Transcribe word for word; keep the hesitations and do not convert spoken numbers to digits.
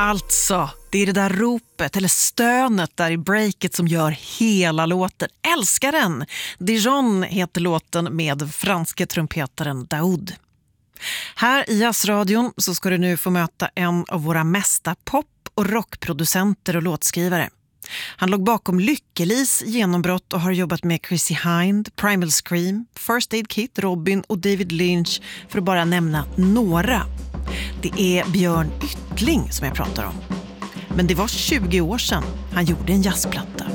Alltså, det är det där ropet eller stönet där i breaket som gör hela låten. Älskar den! Dijon heter låten med franske trumpetaren Daoud. Här i Jazzradion så ska du nu få möta en av våra mesta pop- och rockproducenter och låtskrivare. Han låg bakom Lyckelis genombrott och har jobbat med Chrissie Hynde, Primal Scream, First Aid Kit, Robin och David Lynch för att bara nämna några. Det är Björn Yttling som jag pratar om. Men det var tjugo år sedan han gjorde en jazzplatta.